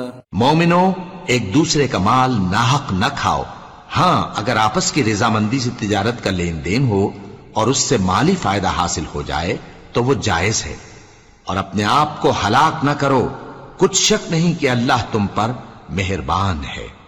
मोमिनो, एक दूसरे का माल नाहक न खाओ। हाँ, अगर आपस की रजामंदी से तिजारत का लेन देन हो और उससे माली फायदा हासिल हो जाए तो वो जायज है। और अपने आप को हलाक न करो, कुछ शक नहीं कि अल्लाह तुम पर मेहरबान है।